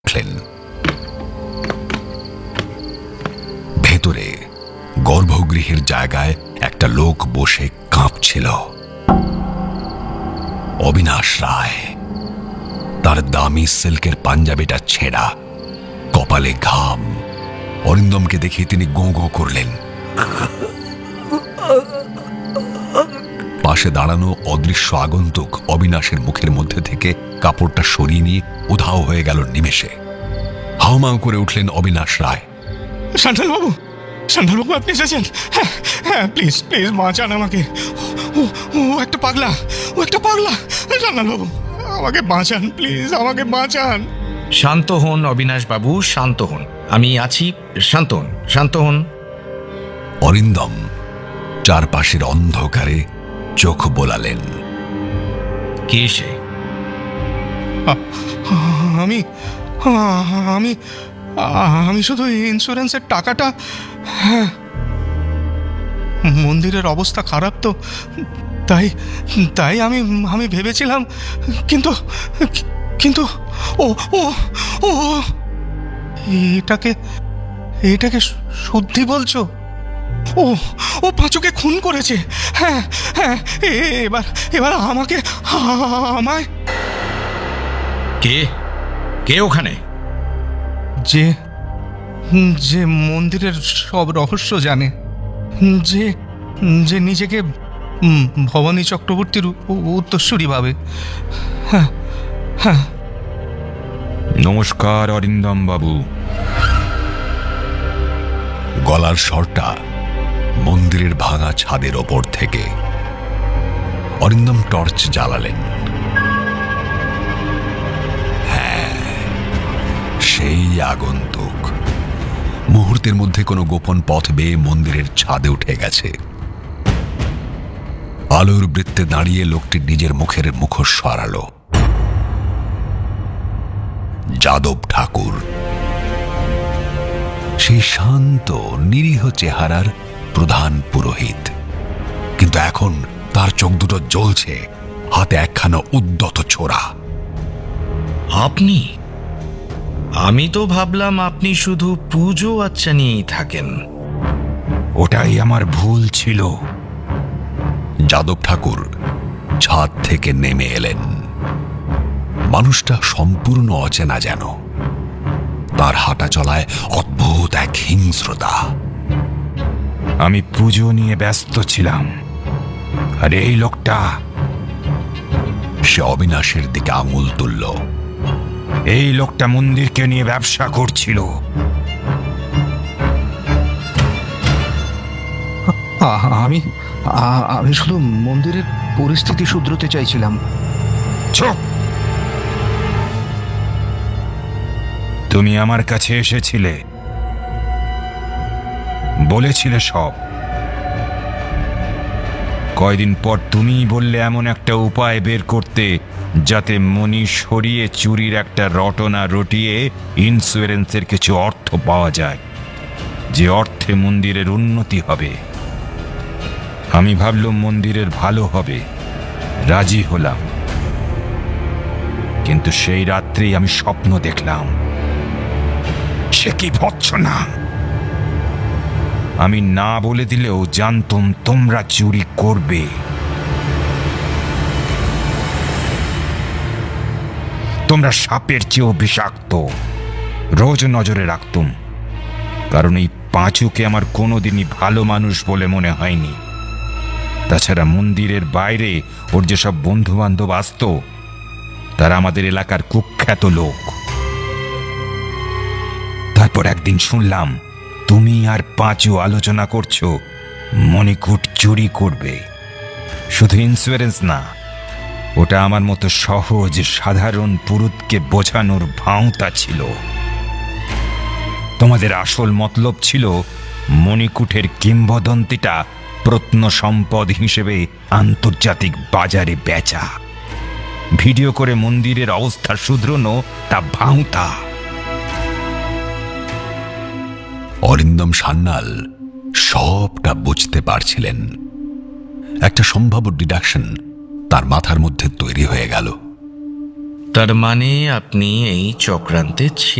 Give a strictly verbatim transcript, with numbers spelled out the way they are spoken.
উঠলেন। ভেতরে গর্ভগৃহের জায়গায় একটা লোক বসে কাঁপছিল। অবিনাশ রায়। তার দামি সিল্কের পাঞ্জাবিটা ছেঁড়া, কপালে ঘাম। অরিন্দমকে দেখে তিনি গো গো করলেন। পাশে দাঁড়ানো অদৃশ্য আগন্তুক অবিনাশের মুখের মধ্যে থেকে কাপড়টা সরিয়ে নিয়ে উধাও হয়ে গেল নিমেষে। হাউমাউ করে উঠলেন অবিনাশ রায়। সান্থালবাবু, সান্থালবাবু আপনি এসেছেন? হ্যাঁ হ্যাঁ, প্লিজ প্লিজ বাঁচান আমাকে। ও ও একটা পাগলা, ও একটা পাগলা। সান্থালবাবু আমাকে বাঁচান, প্লিজ আমাকে বাঁচান। শান্ত হন অবিনাশ বাবু, শান্ত হন, আমি আছি। শান্ত হন, শান্ত হন। অরিন্দম চারপাশের অন্ধকারে চোখ বোলালেন। কে সে? আমি আমি আমি শুধু ইন্স্যুরেন্সের টাকাটা। হ্যাঁ, মন্দিরের অবস্থা খারাপ তো, তাই তাই আমি আমি ভেবেছিলাম, কিন্তু কিন্তু ও ও ও এটাকে এটাকে শুদ্ধি বলছো? ও ও পাঁচুকে খুন করেছে। হ্যাঁ হ্যাঁ, এবার এবার আমাকে আমায়। কে কে ওখানে? যে যে মন্দিরের সব রহস্য জানে, যে যে নিজেকে ভবানী চক্রবর্তীর উত্তরসূরি ভাবে। হ্যাঁ হ্যাঁ। নমস্কার অরিন্দম বাবু। গলার স্বরটা মন্দিরের ভাঙা ছাদের ওপর থেকে। অরিন্দম টর্চ জ্বালালেন। হ্যাঁ, সেই আগন্তুক মুহূর্তের মধ্যে কোনো গোপন পথ বেয়ে মন্দিরের ছাদে উঠে গেছে। আলোর বৃত্তে দাঁড়িয়ে লোকটি নিজের মুখের মুখোশ সরালো। যাদব ঠাকুর, সেই শান্ত নিরীহ চেহারার প্রধান পুরোহিত, কিন্তু এখন তার চোখ দুটো জ্বলছে, হাতে একখানা উদ্যত ছোরা। আপনি? আমি তো ভাবলাম আপনি শুধু পুজো আচ্ছা নিয়েই থাকেন। ওটাই আমার ভুল ছিল। যাদব ঠাকুর ছাদ থেকে নেমে এলেন। মানুষটা সম্পূর্ণ অচেনা যেন। তার হাঁটা চলায় অদ্ভুত এক হিংস্রতা। আমি পুজো নিয়ে ব্যস্ত ছিলাম, আর এই লোকটা। সে অবিনাশের দিকে আঙুল তুলল। এই লোকটা মন্দিরকে নিয়ে ব্যবসা করছিল। আমি আমি শুধু মন্দিরের পরিস্থিতি শুধরোতে চাইছিলাম। চুপ! তুমি আমার কাছে এসেছিলে, বলেছিলে সব। কয়দিন পর তুমি বললে এমন একটা উপায় বের করতে যাতে মনি সরিয়ে চুরির একটা রটনা রটিয়ে ইন্স্যুরেন্সের কিছু অর্থ পাওয়া যায়, যে অর্থে মন্দিরের উন্নতি হবে। আমি ভাবলাম মন্দিরের ভালো হবে, রাজি হলাম। কিন্তু সেই রাত্রেই আমি স্বপ্ন দেখলাম। সে কি ভৎসনা! আমি না বলে দিলেও জানতুম তোমরা চুরি করবে। তোমরা সাপের চেয়েও বিষাক্ত। রোজ নজরে রাখতুম, কারণ এই পাঁচুকে আমার কোনোদিনই ভালো মানুষ বলে মনে হয়নি। তাছাড়া মন্দিরের বাইরে ওর যেসব বন্ধু বান্ধব আসত, তারা আমাদের এলাকার কুখ্যাত লোক। তারপর একদিন শুনলাম তুমি আর পাঁচু আলোচনা করছো মণিকূট চুরি করবে। শুধু ইন্স্যুরেন্স না, ওটা আমার মতো সহজ সাধারণ পুরুতকে বোঝানোর ভাঁওতা ছিল। তোমাদের আসল মতলব ছিল মণিকূটের কিংবদন্তিটা প্রত্ন সম্পদ হিসেবে আন্তর্জাতিক বাজারে বেচা, ভিডিও করে মন্দিরের অবস্থা শুধরানো তা ভাঁওতা। অরিন্দম সান্যাল সবটা বুঝতে পারছিলেন। একটা সম্ভাব্য ডিডাকশন তার মাথার মধ্যে তৈরি হয়ে গেল। তার মানে আপনি এই চক্রান্তে ছিলেন।